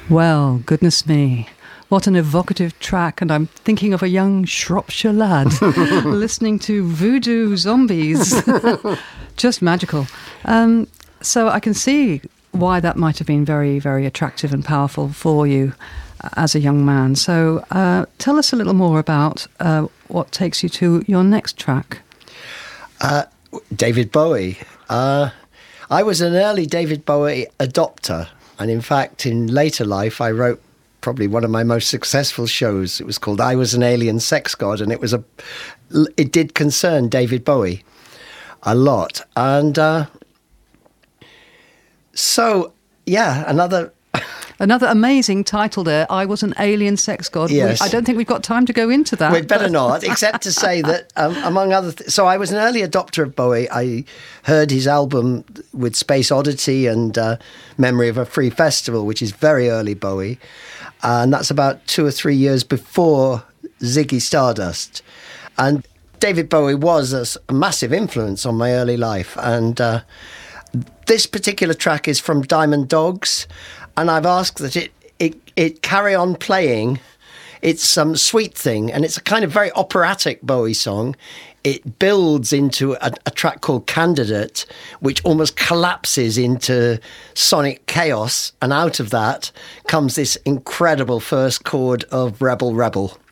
Well, goodness me. What an evocative track, and I'm thinking of a young Shropshire lad listening to Voodoo Zombies. Just magical. So I can see why that might have been very, very attractive and powerful for you as a young man. So tell us a little more about what takes you to your next track. David Bowie. I was an early David Bowie adopter, and in fact, in later life, I wrote probably one of my most successful shows. It was called I Was an Alien Sex God, and it did concern David Bowie a lot. And Another amazing title there, I Was an Alien Sex God. Yes. I don't think we've got time to go into that. We'd better not, except to say that, among other things... So I was an early adopter of Bowie. I heard his album with Space Oddity and Memory of a Free Festival, which is very early Bowie. And that's about 2 or 3 years before Ziggy Stardust. And David Bowie was a massive influence on my early life. And this particular track is from Diamond Dogs, and I've asked that it carry on playing. It's some Sweet Thing, and it's a kind of very operatic Bowie song. It builds into a track called Candidate, which almost collapses into sonic chaos, and out of that comes this incredible first chord of Rebel Rebel.